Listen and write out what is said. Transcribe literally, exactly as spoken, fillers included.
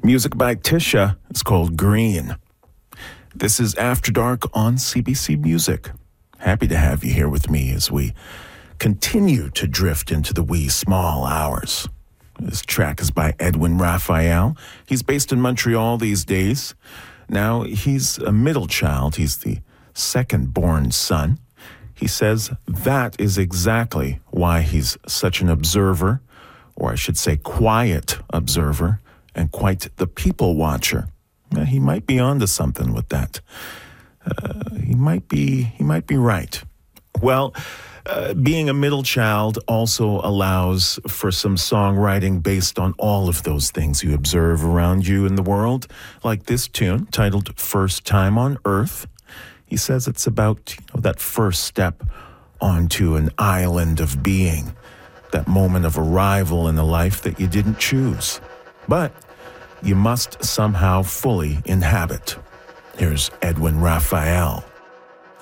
Music by Tisha. It's called Green. This is After Dark on C B C Music. Happy to have you here with me as we continue to drift into the wee small hours. This track is by Edwin Raphael. He's based in Montreal these days. Now, he's a middle child. He's the second-born son. He says that is exactly why he's such an observer, or I should say quiet observer, and quite the people watcher. Now, he might be onto something with that. Uh, he might be, he might be right. Well, uh, being a middle child also allows for some songwriting based on all of those things you observe around you in the world, like this tune titled First Time on Earth. He says it's about, you know, that first step onto an island of being, that moment of arrival in a life that you didn't choose, but you must somehow fully inhabit. Here's Edwin Raphael.